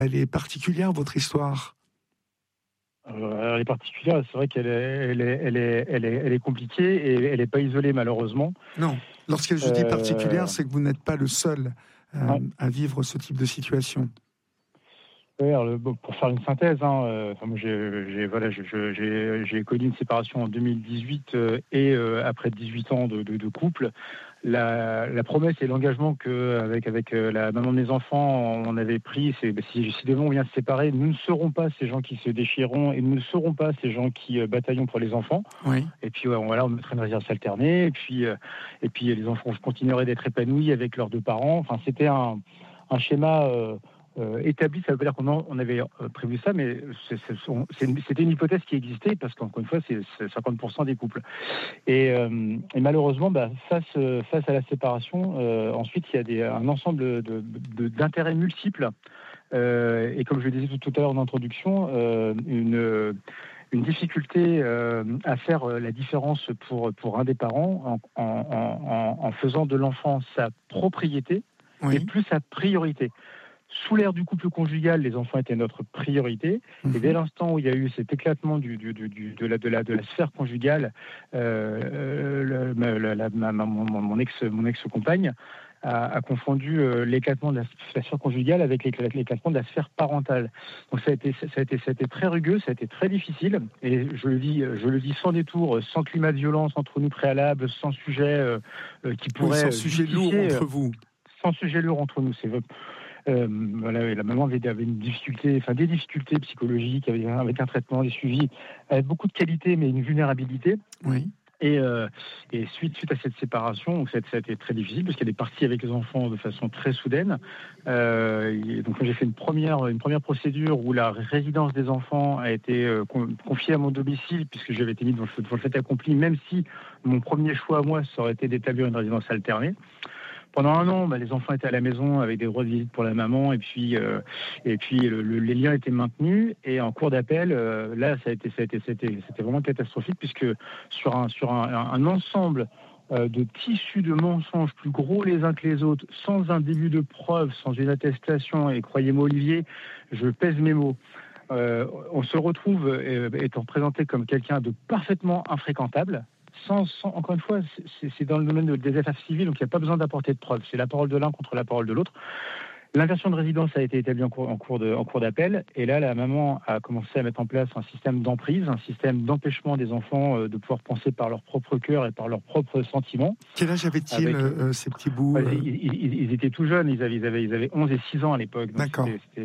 Elle est particulière, votre histoire? Elle est particulière, c'est vrai qu'elle est compliquée et elle n'est pas isolée malheureusement. Non. Lorsque je dis particulière, Euh, c'est que vous n'êtes pas le seul ouais. à vivre ce type de situation. Ouais, alors, pour faire une synthèse, moi j'ai connu une séparation en 2018 et après 18 ans de couple. La promesse et l'engagement avec la maman de mes enfants on avait pris, c'est si demain on vient se séparer, nous ne serons pas ces gens qui se déchireront et nous ne serons pas ces gens qui bataillons pour les enfants. Oui. Et puis on mettrait une résidence alternée et puis les enfants continueraient d'être épanouis avec leurs deux parents. Enfin, c'était un schéma établi. Ça veut pas dire qu'on avait prévu ça, mais c'était une hypothèse qui existait parce qu'encore une fois, c'est 50% des couples. Et malheureusement, face à la séparation, ensuite il y a un ensemble d'intérêts multiples. Et comme je le disais tout à l'heure en introduction, une difficulté à faire la différence pour un des parents en faisant de l'enfant sa propriété et Oui. plus sa priorité. Sous l'ère du couple conjugal, les enfants étaient notre priorité. Et dès l'instant où il y a eu cet éclatement de la sphère conjugale, mon ex-compagne a confondu l'éclatement de la sphère conjugale avec l'éclatement de la sphère parentale. Donc ça a été très rugueux, ça a été très difficile. Et je le dis sans détour, sans climat de violence entre nous préalable, sans sujet qui pourrait sans sujet lourd entre vous. Sans sujet lourd entre nous, c'est vrai. La maman avait des difficultés psychologiques avec un traitement, des suivis, avec beaucoup de qualité mais une vulnérabilité. Oui. Et suite à cette séparation, donc ça a été très difficile parce qu'elle est partie avec les enfants de façon très soudaine. Donc j'ai fait une première procédure où la résidence des enfants a été confiée à mon domicile puisque j'avais été mis devant le fait accompli, même si mon premier choix à moi ça aurait été d'établir une résidence alternée. Pendant un an, les enfants étaient à la maison avec des droits de visite pour la maman, et puis les liens étaient maintenus. Et en cours d'appel, là, c'était vraiment catastrophique puisque sur un ensemble de tissus de mensonges plus gros les uns que les autres, sans un début de preuve, sans une attestation. Et croyez-moi, Olivier, je pèse mes mots. On se retrouve étant présenté comme quelqu'un de parfaitement infréquentable. Encore une fois, c'est dans le domaine des affaires civiles, donc il n'y a pas besoin d'apporter de preuves. C'est la parole de l'un contre la parole de l'autre. L'inversion de résidence a été établie en cours d'appel, et là, la maman a commencé à mettre en place un système d'emprise, un système d'empêchement des enfants de pouvoir penser par leur propre cœur et par leurs propres sentiments. Quel âge avaient-ils, ces petits bouts Ils étaient tout jeunes, ils avaient 11 et 6 ans à l'époque. D'accord.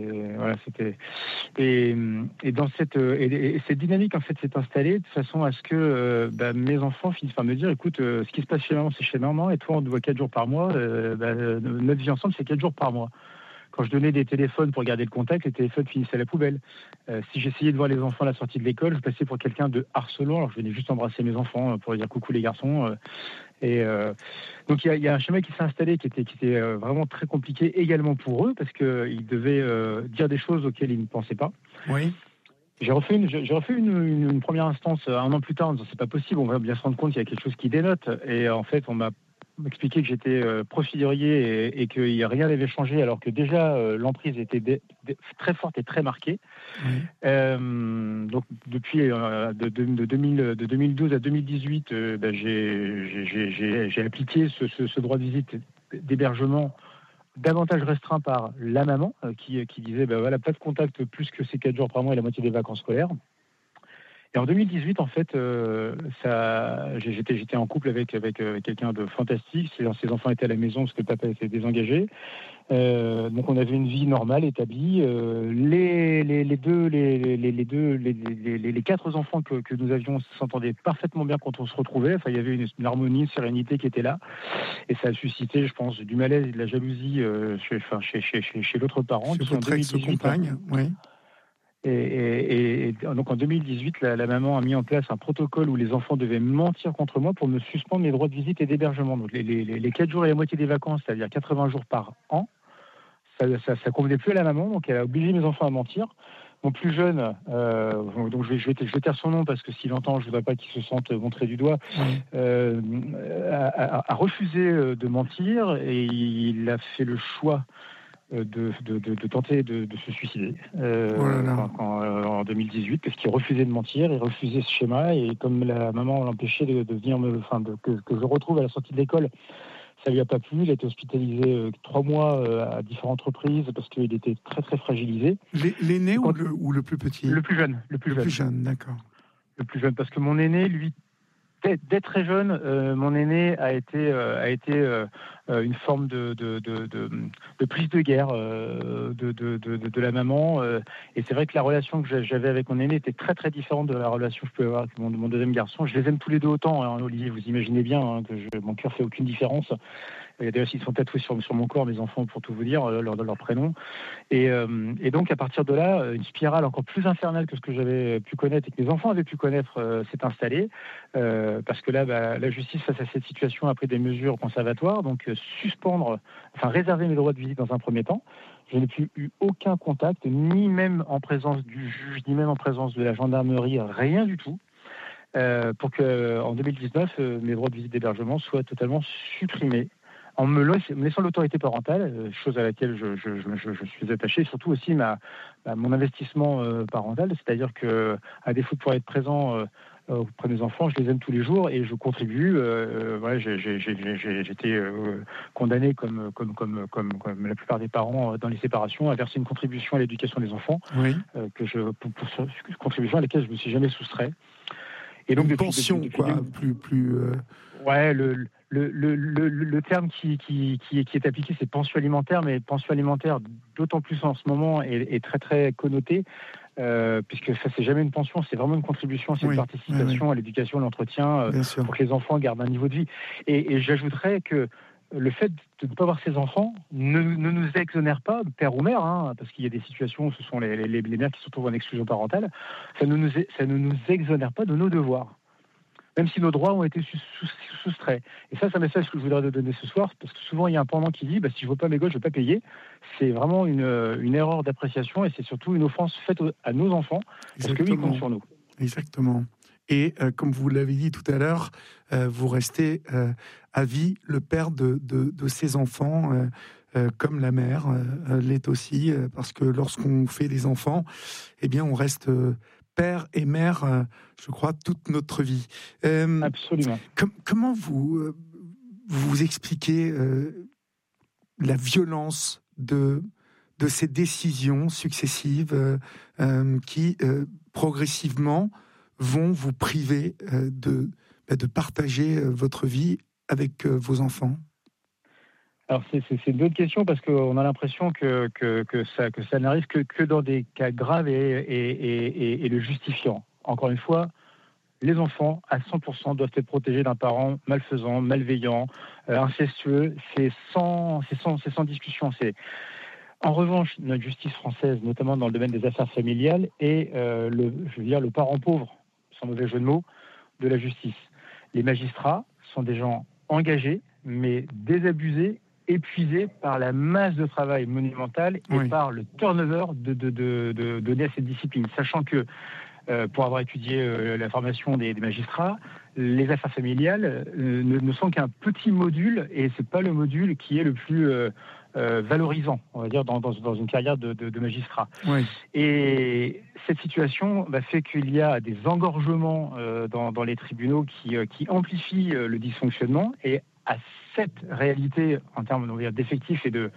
Et dans cette dynamique en fait s'est installée de façon à ce que mes enfants finissent par me dire, écoute, ce qui se passe chez maman, c'est chez maman, et toi on te voit 4 jours par mois, notre vie ensemble c'est 4 jours par mois. Quand je donnais des téléphones pour garder le contact, les téléphones finissaient à la poubelle. Si j'essayais de voir les enfants à la sortie de l'école, je passais pour quelqu'un de harcelant. Alors je venais juste embrasser mes enfants pour leur dire coucou les garçons. Donc il y a un schéma qui s'est installé qui était vraiment très compliqué également pour eux parce qu'ils devaient dire des choses auxquelles ils ne pensaient pas. Oui. J'ai refait une première instance un an plus tard en disant c'est pas possible, on va bien se rendre compte qu'il y a quelque chose qui dénote. Et en fait, on m'a expliqué que j'étais profidurier et que rien n'avait changé alors que déjà l'emprise était très forte et très marquée. Oui. Donc depuis de 2012 à 2018, j'ai appliqué ce droit de visite d'hébergement davantage restreint par la maman qui disait pas de contact plus que ces 4 jours par mois et la moitié des vacances scolaires. Et en 2018, en fait, j'étais en couple avec quelqu'un de fantastique. Ses enfants étaient à la maison parce que papa était désengagé. Donc on avait une vie normale, établie. Les 4 enfants que nous avions s'entendaient parfaitement bien quand on se retrouvait. Enfin, il y avait une harmonie, une sérénité qui était là. Et ça a suscité, je pense, du malaise et de la jalousie chez l'autre parent. Chez votre ex-compagne, oui. Et donc en 2018, la maman a mis en place un protocole où les enfants devaient mentir contre moi pour me suspendre mes droits de visite et d'hébergement. Donc les 4 jours et la moitié des vacances, c'est-à-dire 80 jours par an, ça convenait plus à la maman, donc elle a obligé mes enfants à mentir. Mon plus jeune, donc je vais taire son nom parce que s'il entend, je ne voudrais pas qu'il se sente montré du doigt, a refusé de mentir et il a fait le choix de tenter de se suicider en 2018, parce qu'il refusait de mentir, il refusait ce schéma, et comme la maman l'empêchait de venir que je retrouve à la sortie de l'école, ça lui a pas plu. Il a été hospitalisé 3 mois à différentes reprises parce qu'il était très très fragilisé. L'aîné ou le plus petit? Le plus jeune. Le plus jeune, d'accord. Le plus jeune, parce que mon aîné, lui, dès très jeune, mon aîné a été une forme de prise de guerre de la maman. Et c'est vrai que la relation que j'avais avec mon aîné était très très différente de la relation que je pouvais avoir avec mon deuxième garçon. Je les aime tous les deux autant, hein, Olivier, vous imaginez bien que mon cœur fait aucune différence. D'ailleurs, ils sont tatoués sur mon corps, mes enfants, pour tout vous dire, leur prénom. Et donc, à partir de là, une spirale encore plus infernale que ce que j'avais pu connaître et que mes enfants avaient pu connaître s'est installée. Parce que là, la justice, face à cette situation, a pris des mesures conservatoires. Donc, réserver mes droits de visite dans un premier temps. Je n'ai plus eu aucun contact, ni même en présence du juge, ni même en présence de la gendarmerie, rien du tout. Pour qu'en 2019, mes droits de visite d'hébergement soient totalement supprimés, en me laissant l'autorité parentale, chose à laquelle je suis attaché, et surtout aussi mon investissement parental, c'est-à-dire que, à défaut de pouvoir être présent auprès de mes enfants, je les aime tous les jours et je contribue. J'ai été condamné comme la plupart des parents dans les séparations à verser une contribution à l'éducation des enfants, contribution à laquelle je me suis jamais soustrait. Et donc une pension, Ouais, le terme qui est appliqué, c'est pension alimentaire, mais pension alimentaire, d'autant plus en ce moment, est très très connoté, puisque ça, c'est jamais une pension, c'est vraiment une contribution, c'est une participation à l'éducation, à l'entretien, pour que les enfants gardent un niveau de vie. Et j'ajouterais que le fait de ne pas voir ses enfants ne nous exonère pas, père ou mère, parce qu'il y a des situations où ce sont les mères qui se retrouvent en exclusion parentale, ça ne nous exonère pas de nos devoirs, même si nos droits ont été soustraits. Et ça, c'est un message que je voudrais donner ce soir, parce que souvent, il y a un pendant qui dit si je ne veux pas mes gosses, je ne vais pas payer. C'est vraiment une erreur d'appréciation, et c'est surtout une offense faite à nos enfants, parce que ils comptent sur nous. Exactement. Et comme vous l'avez dit tout à l'heure, vous restez à vie le père de ces enfants, comme la mère l'est aussi, parce que lorsqu'on fait des enfants, eh bien, on reste père et mère, je crois, toute notre vie. Absolument. Comment vous expliquez la violence de ces décisions successives qui, progressivement, vont vous priver de partager votre vie avec vos enfants? Alors c'est une bonne question, parce qu'on a l'impression que ça n'arrive que dans des cas graves et le justifiant. Encore une fois, les enfants, à 100%, doivent être protégés d'un parent malfaisant, malveillant, incestueux. C'est sans discussion. En revanche, notre justice française, notamment dans le domaine des affaires familiales, est le parent pauvre, sans mauvais jeu de mots, de la justice. Les magistrats sont des gens engagés, mais désabusés, épuisés par la masse de travail monumentale et par le turnover donné à cette discipline. Sachant que, pour avoir étudié la formation des magistrats, les affaires familiales ne sont qu'un petit module, et c'est pas le module qui est le plus valorisant, on va dire, dans une carrière de magistrat. Et cette situation fait qu'il y a des engorgements dans les tribunaux qui amplifient le dysfonctionnement, et à cette réalité en termes, on va dire, d'effectifs et de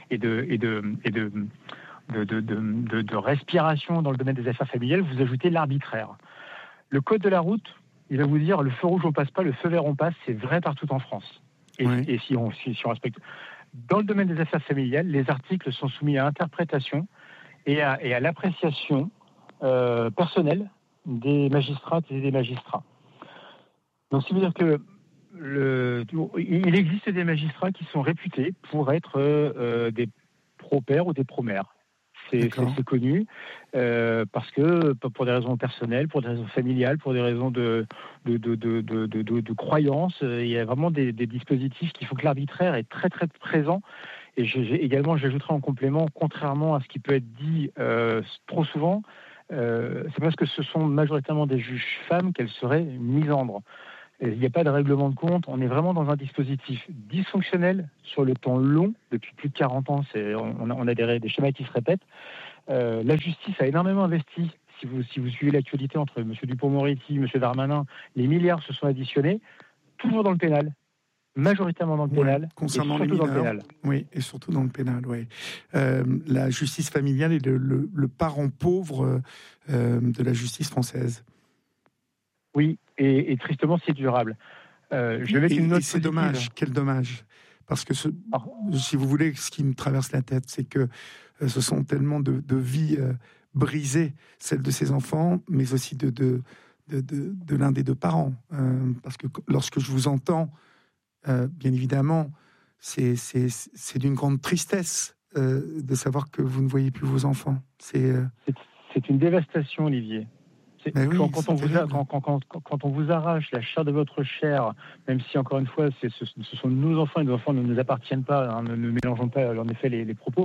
respiration dans le domaine des affaires familiales, vous ajoutez l'arbitraire. Le code de la route, il va vous dire le feu rouge on passe pas, le feu vert on passe. C'est vrai partout en France. Et si on respecte. Dans le domaine des affaires familiales, les articles sont soumis à interprétation et à l'appréciation personnelle des magistrates et des magistrats. Donc, ça veut dire que il existe des magistrats qui sont réputés pour être des pro-pères ou des pro-mères. C'est connu, parce que pour des raisons personnelles, pour des raisons familiales, pour des raisons de croyances, il y a vraiment des dispositifs qui font que l'arbitraire est très très présent. Et j'ajouterai en complément, contrairement à ce qui peut être dit trop souvent, c'est parce que ce sont majoritairement des juges femmes qu'elles seraient misandres. Il n'y a pas de règlement de compte. On est vraiment dans un dispositif dysfonctionnel sur le temps long, depuis plus de 40 ans. On a des schémas qui se répètent. La justice a énormément investi. Si vous suivez l'actualité entre M. Dupond-Moretti, M. Darmanin, les milliards se sont additionnés, toujours dans le pénal. Majoritairement dans le pénal, concernant et surtout les mineurs, dans le pénal. Oui, et surtout dans le pénal, oui. La justice familiale est le parent pauvre de la justice française. Oui, et tristement, c'est durable. Je vais mettre une note c'est positive. dommage, quel dommage. Parce que, si vous voulez, ce qui me traverse la tête, c'est que ce sont tellement de vies brisées, celles de ces enfants, mais aussi de l'un des deux parents. Parce que lorsque je vous entends, bien évidemment, c'est d'une grande tristesse de savoir que vous ne voyez plus vos enfants. C'est une dévastation, Olivier. Quand on vous arrache la chair de votre chair, même si, encore une fois, ce sont nos enfants et nos enfants ne nous appartiennent pas, ne mélangeons pas, en effet, les propos,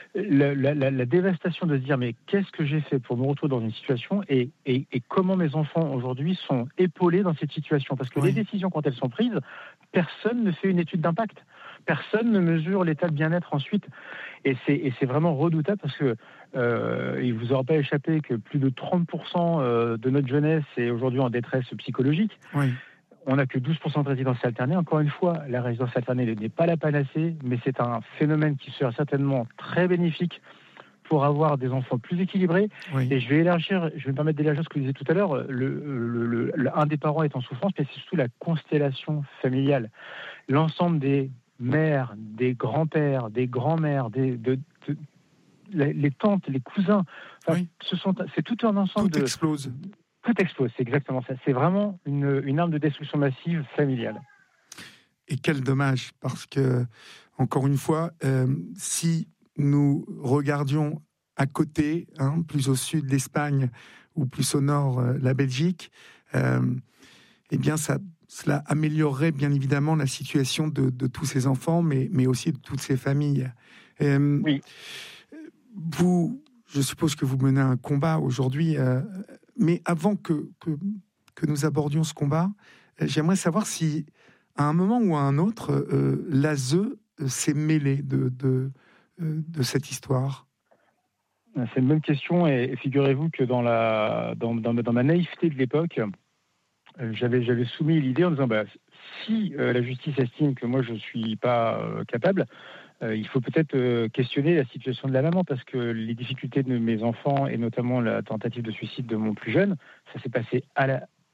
la dévastation de se dire mais qu'est-ce que j'ai fait pour me retrouver dans une situation et comment mes enfants aujourd'hui sont épaulés dans cette situation, parce que les décisions, quand elles sont prises, personne ne fait une étude d'impact, personne ne mesure l'état de bien-être ensuite, et c'est vraiment redoutable, parce que il vous aura pas échappé que plus de 30% de notre jeunesse est aujourd'hui en détresse psychologique. Oui. On n'a que 12% de résidence alternée. Encore une fois, la résidence alternée n'est pas la panacée, mais c'est un phénomène qui sera certainement très bénéfique pour avoir des enfants plus équilibrés. Oui. Et je vais me permettre d'élargir ce que vous disiez tout à l'heure. Un des parents est en souffrance, mais c'est surtout la constellation familiale. L'ensemble des mères, des grands-pères, des grands-mères, les tantes, les cousins, c'est tout un ensemble. Tout explose. Tout explose, c'est exactement ça. C'est vraiment une arme de destruction massive familiale. Et quel dommage, parce que, encore une fois, si nous regardions à côté, plus au sud l'Espagne ou plus au nord la Belgique, eh bien cela améliorerait bien évidemment la situation de tous ces enfants, mais aussi de toutes ces familles. Oui. Je suppose que vous menez un combat aujourd'hui, mais avant que nous abordions ce combat, j'aimerais savoir si, à un moment ou à un autre, l'ASE s'est mêlé de cette histoire. C'est une bonne question, et figurez-vous que dans ma naïveté de l'époque, j'avais soumis l'idée en disant si la justice estime que moi je ne suis pas capable, il faut peut-être questionner la situation de la maman, parce que les difficultés de mes enfants, et notamment la tentative de suicide de mon plus jeune, ça s'est passé à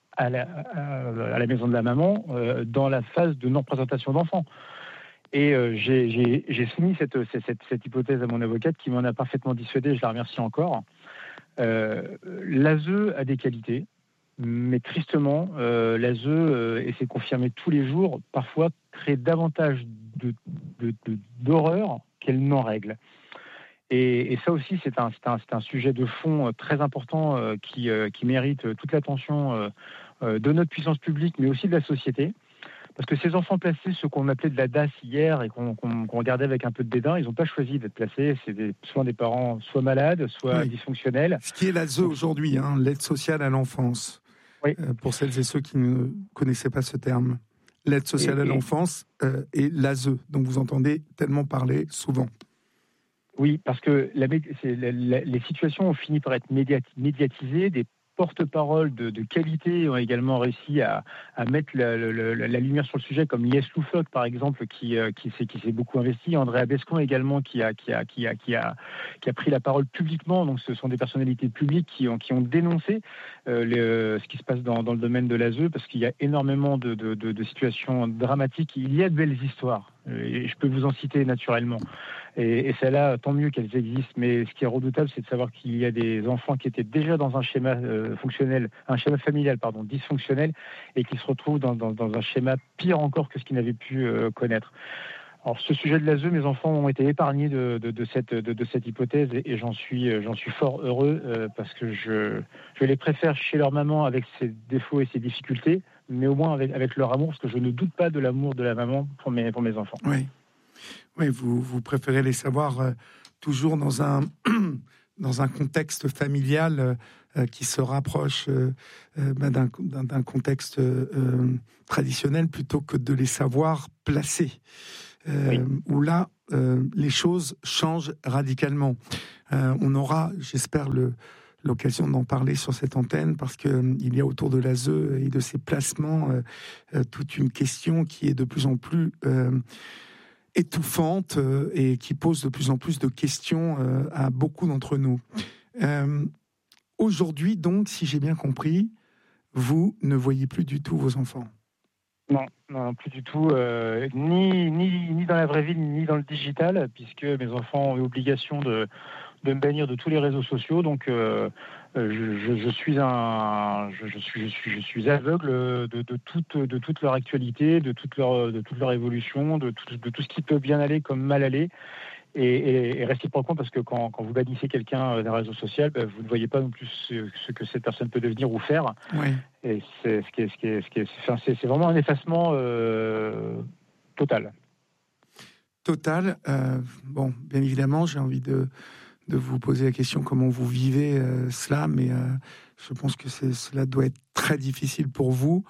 la maison de la maman, dans la phase de non-présentation d'enfants. Et j'ai soumis cette hypothèse à mon avocate, qui m'en a parfaitement dissuadé, je la remercie encore. L'ASE a des qualités, mais tristement, l'ASE, et c'est confirmé tous les jours, parfois crée davantage d'horreur qu'elle n'en règle. Et ça aussi, c'est un sujet de fond très important qui mérite toute l'attention de notre puissance publique, mais aussi de la société. Parce que ces enfants placés, ceux qu'on appelait de la DAS hier et qu'on regardait avec un peu de dédain, ils n'ont pas choisi d'être placés. C'est souvent des parents soit malades, soit dysfonctionnels. Ce qui est l'ASE aujourd'hui, l'aide sociale à l'enfance. Oui. Pour celles et ceux qui ne connaissaient pas ce terme. L'aide sociale à l'enfance et l'ASE, dont vous entendez tellement parler souvent. Oui, parce que les situations ont fini par être médiatisées. Des porte-parole de qualité ont également réussi à mettre la lumière sur le sujet, comme Lies Loufoque, par exemple, qui s'est beaucoup investi. Andrea Bescon également, qui a pris la parole publiquement. Donc, ce sont des personnalités publiques qui ont dénoncé ce qui se passe dans le domaine de l'ASE, parce qu'il y a énormément de situations dramatiques. Il y a de belles histoires, et je peux vous en citer naturellement. Et celles-là, tant mieux qu'elles existent. Mais ce qui est redoutable, c'est de savoir qu'il y a des enfants qui étaient déjà dans un schéma familial, dysfonctionnel, et qui se retrouvent dans un schéma pire encore que ce qu'ils n'avaient pu connaître. Alors, ce sujet de l'ASE, mes enfants ont été épargnés de cette hypothèse, et j'en suis fort heureux, parce que je les préfère chez leur maman avec ses défauts et ses difficultés, mais au moins avec leur amour, parce que je ne doute pas de l'amour de la maman pour mes enfants. Oui, vous préférez les savoir toujours dans un dans un contexte familial qui se rapproche d'un contexte traditionnel plutôt que de les savoir placer. Oui. Où là, les choses changent radicalement. On aura, j'espère, l'occasion d'en parler sur cette antenne parce qu'il y a autour de l'ASE et de ses placements toute une question qui est de plus en plus étouffante et qui pose de plus en plus de questions à beaucoup d'entre nous. Aujourd'hui, donc, si j'ai bien compris, vous ne voyez plus du tout vos enfants. Non, plus du tout, ni dans la vraie vie, ni dans le digital, puisque mes enfants ont eu obligation de me bannir de tous les réseaux sociaux. Donc, je suis aveugle de toute leur actualité, de toute leur évolution, de tout ce qui peut bien aller comme mal aller. Et réciproquement, parce que quand vous bannissez quelqu'un d'un réseau social, vous ne voyez pas non plus ce que cette personne peut devenir ou faire. Oui. Et c'est vraiment un effacement total. Total. Bon, bien évidemment, j'ai envie de vous poser la question comment vous vivez cela, mais je pense que cela doit être très difficile pour vous.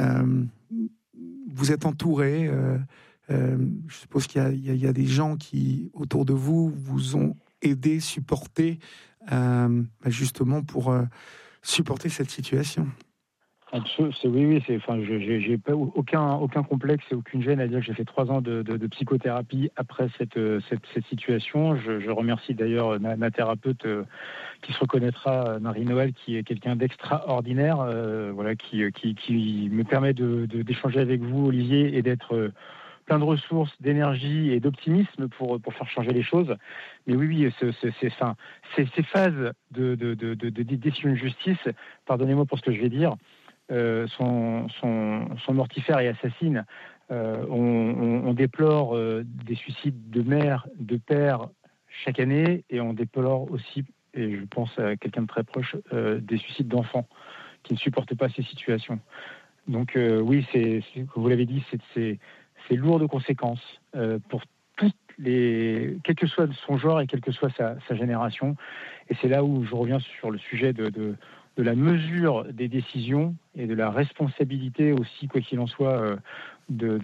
Vous êtes entouré. Je suppose qu'il y a des gens qui, autour de vous, vous ont aidé, supporté, justement pour supporter cette situation. Oui, j'ai pas aucun complexe et aucune gêne à dire que j'ai fait 3 ans de psychothérapie après cette situation. Je remercie d'ailleurs ma thérapeute qui se reconnaîtra, Marie-Noël, qui est quelqu'un d'extraordinaire, qui me permet d'échanger avec vous, Olivier, et d'être plein de ressources, d'énergie et d'optimisme pour faire changer les choses. Mais oui, ces phases de décision de justice, pardonnez-moi pour ce que je vais dire, sont mortifères et assassines. On déplore des suicides de mères, de pères chaque année, et on déplore aussi, et je pense à quelqu'un de très proche, des suicides d'enfants qui ne supportent pas ces situations. Donc oui, comme vous l'avez dit, c'est lourd de conséquences pour quel que soit son genre et quelle que soit sa génération. Et c'est là où je reviens sur le sujet de la mesure des décisions et de la responsabilité aussi, quoi qu'il en soit, du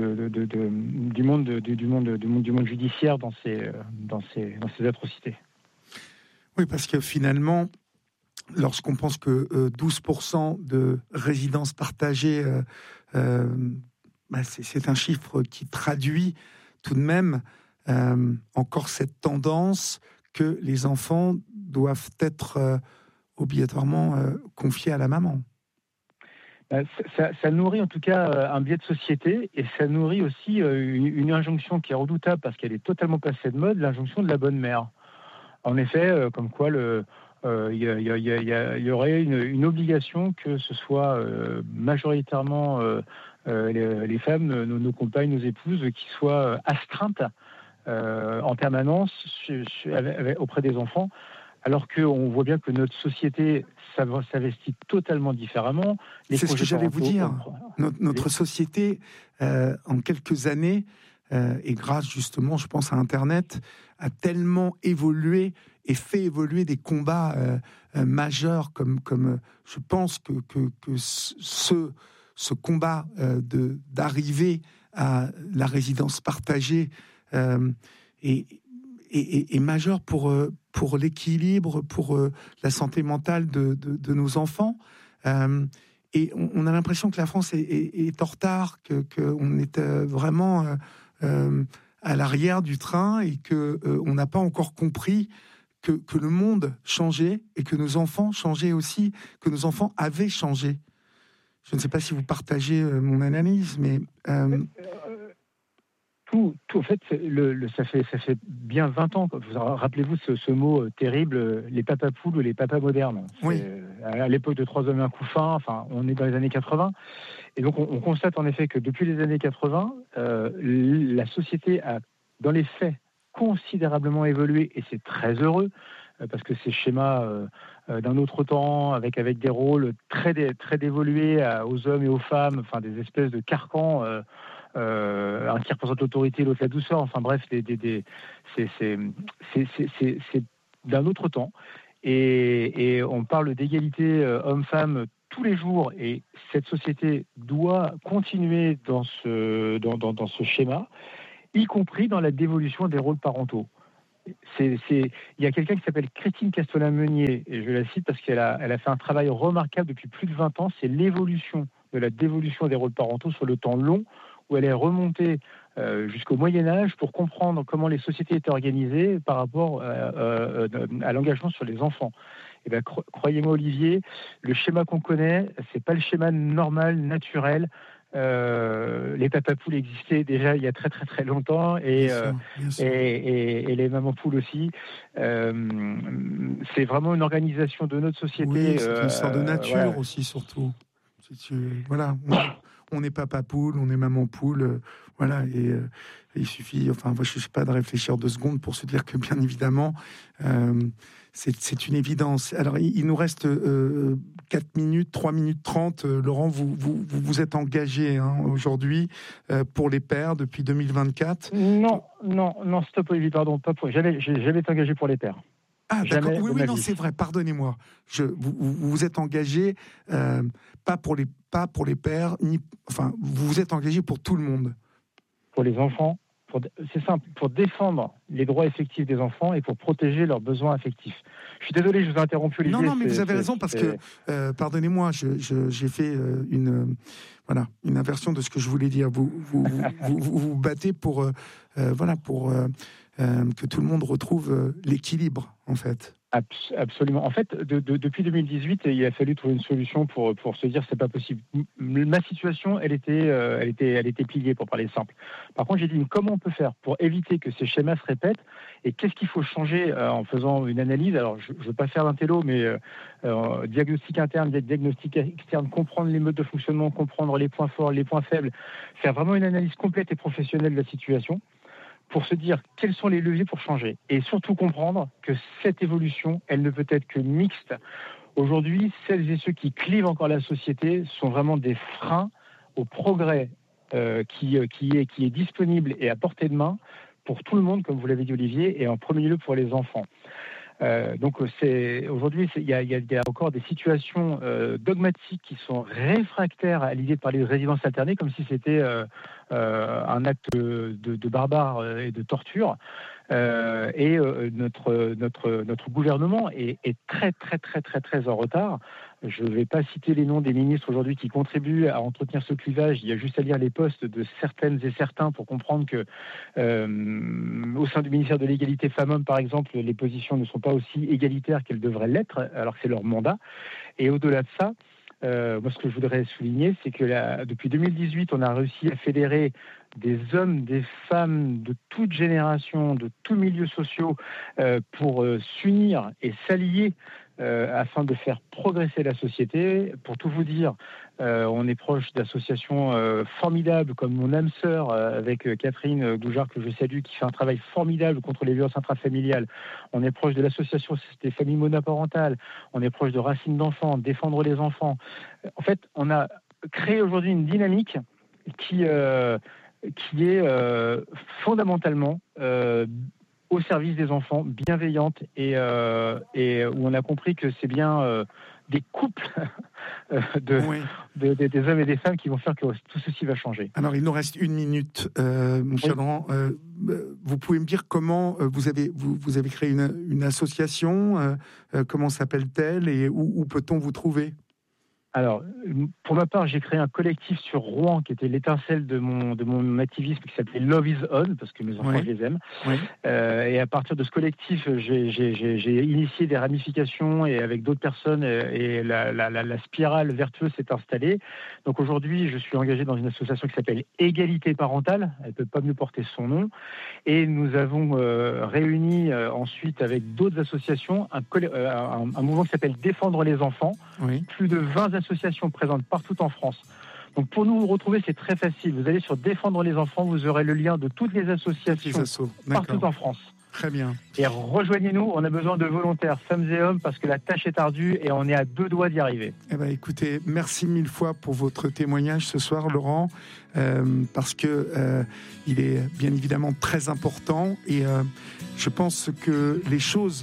monde judiciaire dans ces atrocités. Oui, parce que finalement, lorsqu'on pense que 12% de résidences partagées, c'est un chiffre qui traduit tout de même encore cette tendance que les enfants doivent être obligatoirement confiés à la maman. Ça nourrit en tout cas un biais de société, et ça nourrit aussi une injonction qui est redoutable parce qu'elle est totalement passée de mode, l'injonction de la bonne mère. En effet, comme quoi il y aurait une obligation que ce soit majoritairement les femmes, nos compagnes, nos épouses, qui soient astreintes en permanence auprès des enfants, alors qu'on voit bien que notre société s'investit totalement différemment. C'est ce que j'allais vous dire. Notre société, en quelques années, et grâce justement, je pense, à Internet, a tellement évolué et fait évoluer des combats majeurs, comme je pense que ce combat d'arriver à la résidence partagée est majeur pour l'équilibre, pour la santé mentale de nos enfants. Et on a l'impression que la France est en retard, qu'on est vraiment à l'arrière du train et qu'on n'a pas encore compris que le monde changeait et que nos enfants changeaient aussi, que nos enfants avaient changé. Je ne sais pas si vous partagez mon analyse, mais... Tout, en fait, ça fait bien 20 ans. Rappelez-vous ce mot terrible, les papas poules ou les papas modernes. Oui. À l'époque de 3 hommes et un couffin, on est dans les années 80. Et donc, on constate en effet que depuis les années 80, la société a, dans les faits, considérablement évolué, et c'est très heureux, parce que ces schémas d'un autre temps, avec des rôles très dévolués aux hommes et aux femmes, des espèces de carcans, un qui représente l'autorité, l'autre la douceur, bref, c'est d'un autre temps. Et on parle d'égalité homme-femme tous les jours, et cette société doit continuer dans ce schéma, y compris dans la dévolution des rôles parentaux. Il y a quelqu'un qui s'appelle Christine Castelin-Meunier, et je la cite parce qu'elle a fait un travail remarquable depuis plus de 20 ans, c'est l'évolution de la dévolution des rôles parentaux sur le temps long, où elle est remontée jusqu'au Moyen-Âge pour comprendre comment les sociétés étaient organisées par rapport à l'engagement sur les enfants. Eh bien, croyez-moi, Olivier, le schéma qu'on connaît, c'est pas le schéma normal, naturel. Les papapoules existaient déjà il y a très très très longtemps, et les mamans poules aussi. C'est vraiment une organisation de notre société. Oui, c'est une histoire de nature aussi, surtout. Voilà, on est papa poule, on est maman poule, voilà, et il suffit, enfin, je ne sais pas, de réfléchir 2 secondes pour se dire que, bien évidemment, c'est une évidence. Alors, il nous reste 4 minutes, 3 minutes 30. Laurent, vous êtes engagé aujourd'hui pour les pères depuis 2024. Non, stop, Olivier, pardon, j'ai jamais été engagé pour les pères. Ah, d'accord. Oui, non, c'est vrai. Pardonnez-moi. Vous êtes engagé pas pour les pères, vous vous êtes engagé pour tout le monde. Pour les enfants, c'est simple, pour défendre les droits effectifs des enfants et pour protéger leurs besoins affectifs. Je suis désolé, je vous ai interrompu, Olivier. Non, mais vous avez raison, parce que, pardonnez-moi, j'ai fait une inversion de ce que je voulais dire. Vous vous battez pour que tout le monde retrouve l'équilibre, en fait. Absolument. En fait, depuis 2018, il a fallu trouver une solution pour se dire c'est pas possible. Ma situation, elle était pliée, pour parler simple. Par contre, j'ai dit comment on peut faire pour éviter que ces schémas se répètent, et qu'est-ce qu'il faut changer en faisant une analyse. Alors, je ne veux pas faire d'intello, mais diagnostic interne, diagnostic externe, comprendre les modes de fonctionnement, comprendre les points forts, les points faibles, faire vraiment une analyse complète et professionnelle de la situation, pour se dire quels sont les leviers pour changer. Et surtout comprendre que cette évolution, elle ne peut être que mixte. Aujourd'hui, celles et ceux qui clivent encore la société sont vraiment des freins au progrès qui est disponible et à portée de main pour tout le monde, comme vous l'avez dit, Olivier, et en premier lieu pour les enfants. Donc aujourd'hui, il y a encore des situations dogmatiques qui sont réfractaires à l'idée de parler de résidence alternée, comme si c'était un acte de barbare et de torture. Notre gouvernement est très très très très très en retard. Je ne vais pas citer les noms des ministres aujourd'hui qui contribuent à entretenir ce clivage. Il y a juste à lire les postes de certaines et certains pour comprendre que au sein du ministère de l'égalité femmes-hommes, par exemple, les positions ne sont pas aussi égalitaires qu'elles devraient l'être, alors que c'est leur mandat. Et au-delà de ça, moi, ce que je voudrais souligner, c'est que depuis 2018, on a réussi à fédérer des hommes, des femmes de toute génération, de tous milieux sociaux, pour s'unir et s'allier afin de faire progresser la société. Pour tout vous dire, on est proche d'associations formidables comme Mon âme sœur, avec Catherine Goujard, que je salue, qui fait un travail formidable contre les violences intrafamiliales. On est proche de l'association des familles monoparentales. On est proche de Racines d'enfants, Défendre les enfants. En fait, on a créé aujourd'hui une dynamique qui est fondamentalement au service des enfants, bienveillante, et où on a compris que c'est bien des couples des hommes et des femmes qui vont faire que tout ceci va changer. Alors, il nous reste 1 minute, mon cher Laurent. Vous pouvez me dire comment vous avez créé une association, comment s'appelle-t-elle, et où peut-on vous trouver ? Alors, pour ma part, j'ai créé un collectif sur Rouen qui était l'étincelle de mon activisme, qui s'appelait Love is On, parce que mes enfants, je les aime. Oui. Et à partir de ce collectif, j'ai initié des ramifications, et avec d'autres personnes, et la spirale vertueuse s'est installée. Donc aujourd'hui, je suis engagé dans une association qui s'appelle Égalité Parentale. Elle ne peut pas mieux porter son nom. Et nous avons réuni ensuite avec d'autres associations un mouvement qui s'appelle Défendre les enfants. Oui. Plus de 20 associations présentes partout en France. Donc pour nous retrouver, c'est très facile. Vous allez sur Défendre les enfants, vous aurez le lien de toutes les associations partout en France. Très bien. Et rejoignez-nous, on a besoin de volontaires, femmes et hommes, parce que la tâche est ardue et on est à 2 doigts d'y arriver. Eh bien, écoutez, merci 1000 fois pour votre témoignage ce soir, Laurent, parce que il est bien évidemment très important, et je pense que les choses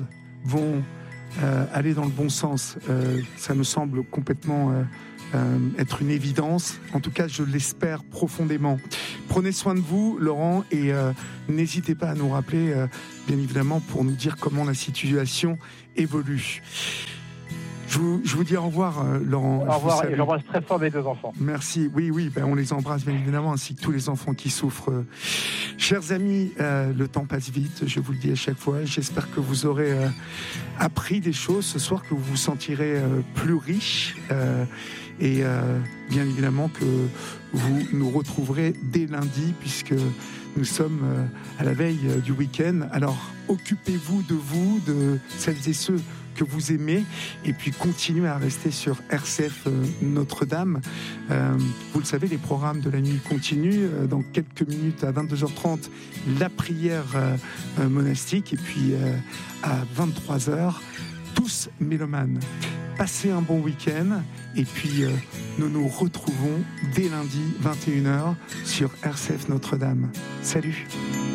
vont aller dans le bon sens. Ça me semble complètement être une évidence. En tout cas, je l'espère profondément. Prenez soin de vous, Laurent, et n'hésitez pas à nous rappeler, bien évidemment, pour nous dire comment la situation évolue. Je vous dis au revoir, Laurent. Au revoir, et j'embrasse très fort mes 2 enfants. Merci. Oui, on les embrasse bien évidemment, ainsi que tous les enfants qui souffrent. Chers amis, le temps passe vite, je vous le dis à chaque fois. J'espère que vous aurez appris des choses ce soir, que vous vous sentirez plus riche. Et bien évidemment que vous nous retrouverez dès lundi, puisque nous sommes à la veille du week-end. Alors, occupez-vous, de celles et ceux que vous aimez, et puis continuez à rester sur RCF Notre-Dame. Vous le savez, les programmes de la nuit continuent. Dans quelques minutes, à 22h30, la prière monastique, et puis à 23h, tous mélomanes. Passez un bon week-end, et puis nous nous retrouvons dès lundi 21h sur RCF Notre-Dame. Salut!